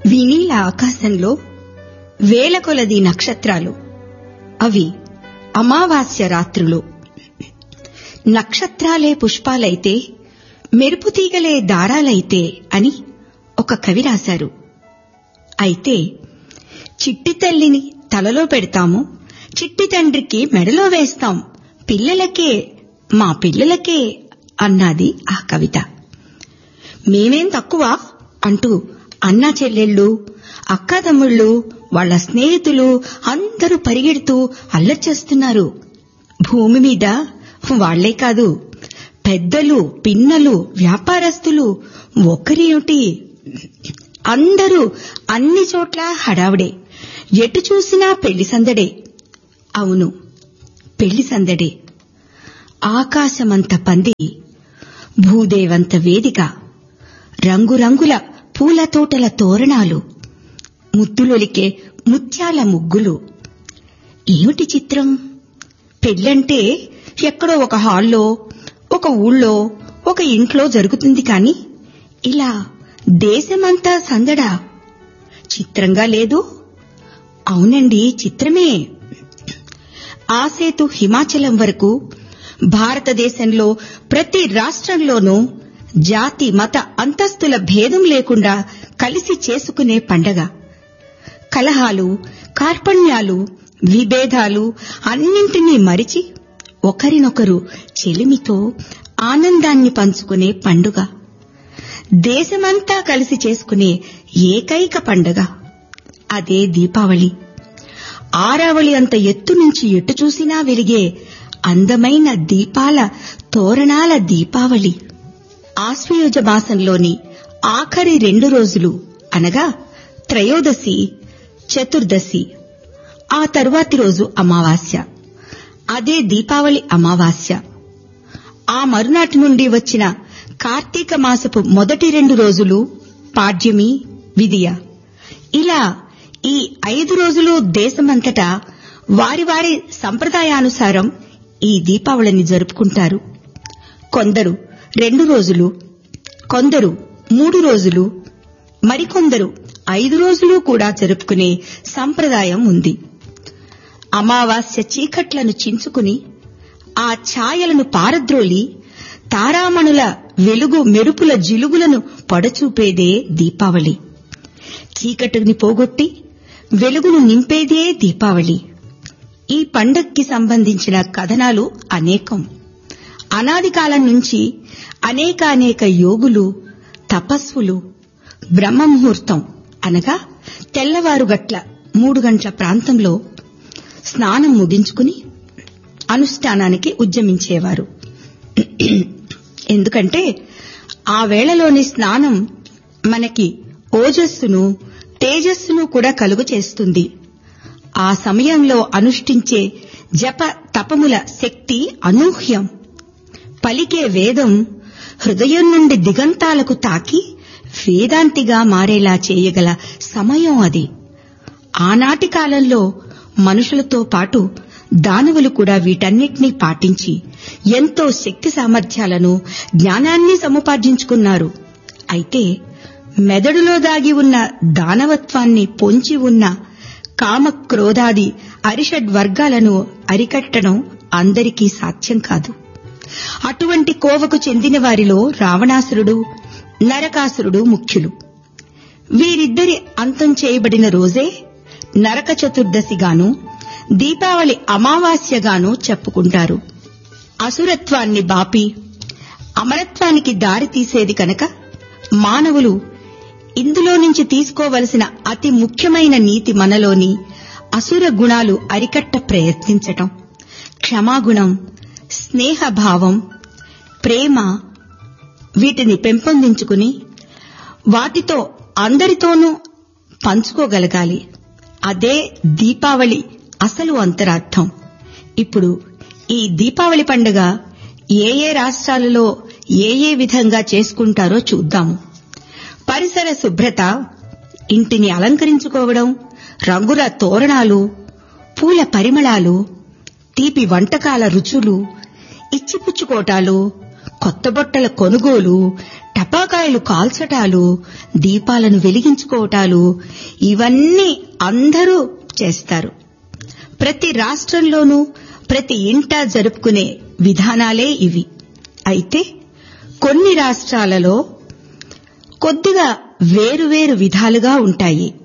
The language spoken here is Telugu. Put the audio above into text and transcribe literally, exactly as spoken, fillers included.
వినీల ఆకాశంలో వేల కొలది నక్షత్రాలు. అవి అమావాస్య రాత్రులు. నక్షత్రాలే పుష్పాలైతే, మెరుపుతీగలే దారాలైతే అని ఒక కవి రాశారు. అయితే చిట్టి తల్లిని తలలో పెడతాము, చిట్టి తండ్రికి మెడలో వేస్తాం, పిల్లలకే మా పిల్లలకే అన్నది ఆ కవిత. మేమేం తక్కువ అంటూ అన్నా చెల్లెళ్ళు, అక్కాతమ్ముళ్ళు, వాళ్ల స్నేహితులు అందరూ పరిగెడుతూ అల్లరి చేస్తున్నారు. భూమి మీద వాళ్లే కాదు, పెద్దలు, పిన్నలు, వ్యాపారస్తులు ఒక్కరేమిటి, అందరూ అన్ని చోట్ల హడావుడే. ఎటు చూసినా పెళ్లి సందడే. అవును, పెళ్లి సందడే. ఆకాశమంత పంది, భూదేవంత వేదిక, రంగురంగుల పూల తోటల తోరణాలు, ముద్దులొలికే ముత్యాల ముగ్గులు. ఏమిటి చిత్రం? పెళ్లంటే ఎక్కడో ఒక హాల్లో, ఒక ఊళ్ళో, ఒక ఇంట్లో జరుగుతుంది కాని ఇలా దేశమంతా సందడా? చిత్రంగా లేదు? అవునండి, చిత్రమే. ఆసేతు హిమాచలం వరకు భారతదేశంలో ప్రతి రాష్ట్రంలోనూ జాతి మత అంతస్తుల భేదం లేకుండా కలిసి చేసుకునే పండగ. కలహాలు, కార్పణ్యాలు, విభేదాలు అన్నింటినీ మరిచి ఒకరినొకరు చెలిమితో ఆనందాన్ని పంచుకునే పండుగ. దేశమంతా కలిసి చేసుకునే ఏకైక పండుగ అదే దీపావళి. ఆరావళి అంత ఎత్తు నుంచి ఎటు చూసినా వెలిగే అందమైన దీపాల తోరణాల దీపావళి. ఆశ్వయుజ మాసంలోని ఆఖరి రెండు రోజులు అనగా త్రయోదశి, చతుర్దశి, ఆ తరువాతి రోజు అమావాస్య. అదే దీపావళి అమావాస్య. ఆ మరునాటి నుండి వచ్చిన కార్తీక మాసపు మొదటి రెండు రోజులు పాడ్యమి, విదియ. ఇలా ఈ ఐదు రోజులు దేశమంతటా వారి వారి సంప్రదాయానుసారం ఈ దీపావళిని జరుపుకుంటారు. కొందరు రెండు రోజులు, కొందరు మూడు రోజులు, మరికొందరు ఐదు రోజులు కూడా జరుపుకునే సంప్రదాయం ఉంది. అమావాస్య చీకట్లను చించుకుని ఆ ఛాయలను పారద్రోలి తారామణుల వెలుగు మెరుపుల జిలుగులను పొడచూపేదే దీపావళి. చీకటిని పోగొట్టి వెలుగును నింపేదే దీపావళి. ఈ పండక్కి సంబంధించిన కథనాలు అనేకం. అనాది కాలం నుంచి అనేకానేక యోగులు, తపస్సులు బ్రహ్మముహూర్తం అనగా తెల్లవారుగట్ల మూడు గంటల ప్రాంతంలో స్నానం ముగించుకుని అనుష్ఠానానికి ఉద్యమించేవారు. ఎందుకంటే ఆ వేళలోని స్నానం మనకి ఓజస్సును, తేజస్సును కూడా కలుగు చేస్తుంది. ఆ సమయంలో అనుష్ఠించే జప తపముల శక్తి అనూహ్యం. పలికే వేదం హృదయం నుండి దిగంతాలకు తాకి వేదాంతిగా మారేలా చేయగల సమయం అది. ఆనాటి కాలంలో మనుషులతో పాటు దానవులు కూడా వీటన్నిటినీ పాటించి ఎంతో శక్తి సామర్థ్యాలను, జ్ఞానాన్ని సముపార్జించుకున్నారు. అయితే మెదడులో దాగి ఉన్న దానవత్వాన్ని పొంచి ఉన్న కామ, క్రోధాది అరిషడ్ వర్గాలను అరికట్టడం అందరికీ సాధ్యం కాదు. అటువంటి కోవకు చెందిన వారిలో రావణాసురుడు, నరకాసురుడు ముఖ్యులు. వీరిద్దరి అంతం చేయబడిన రోజే నరక చతుర్దశిగాను, దీపావళి అమావాస్యగాను చెప్పుకుంటారు. అసురత్వాన్ని బాపి అమరత్వానికి దారి తీసేది కనుక మానవులు ఇందులో నుంచి తీసుకోవలసిన అతి ముఖ్యమైన నీతి మనలోని అసుర గుణాలు అరికట్ట ప్రయత్నించటం. క్షమాగుణం, స్నేహభావం, ప్రేమ వీటిని పెంపొందించుకుని వాటితో అందరితోనూ పంచుకోగలగాలి. అదే దీపావళి అసలు అంతరార్థం. ఇప్పుడు ఈ దీపావళి పండుగ ఏ ఏ రాష్ట్రాలలో ఏ ఏ విధంగా చేసుకుంటారో చూద్దాము. పరిసర శుభ్రత, ఇంటిని అలంకరించుకోవడం, రంగుల తోరణాలు, పూల పరిమళాలు, తీపి వంటకాల రుచులు, ఇచ్చిపుచ్చుకోటాలు, కొత్త బట్టల కొనుగోలు, టపాకాయలు కాల్చటాలు, దీపాలను వెలిగించుకోవటాలు ఇవన్నీ అందరూ చేస్తారు. ప్రతి రాష్ట్రంలోనూ ప్రతి ఇంటా జరుపుకునే విధానాలే ఇవి. అయితే కొన్ని రాష్ట్రాలలో కొద్దిగా వేరువేరు విధాలుగా ఉంటాయి.